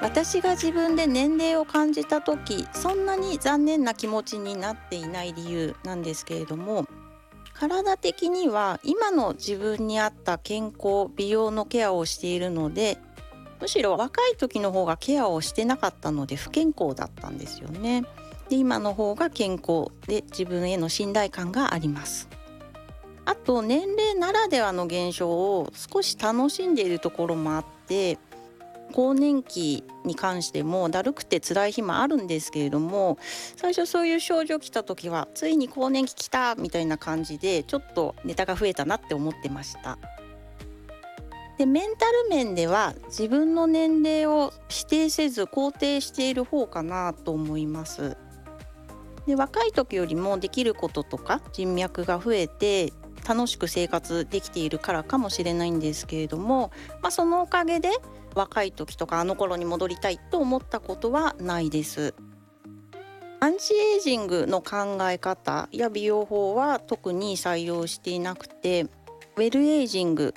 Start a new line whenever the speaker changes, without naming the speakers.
私が自分で年齢を感じた時、そんなに残念な気持ちになっていない理由なんですけれども、体的には今の自分に合った健康美容のケアをしているので、むしろ若い時の方がケアをしてなかったので不健康だったんですよね。で、今の方が健康で自分への信頼感があります。あと、年齢ならではの現象を少し楽しんでいるところもあって、更年期に関してもだるくて辛い日もあるんですけれども、最初そういう症状来た時はついに更年期来たみたいな感じで、ちょっとネタが増えたなって思ってました。で、メンタル面では自分の年齢を否定せず肯定している方かなと思います。で、若い時よりもできることとか人脈が増えて楽しく生活できているからかもしれないんですけれども、そのおかげで若い時とかあの頃に戻りたいと思ったことはないです。アンチエイジングの考え方や美容法は特に採用していなくて、ウェルエイジング